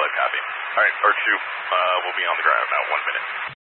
Solid copy. All right, R2, we'll be on the ground in about 1 minute.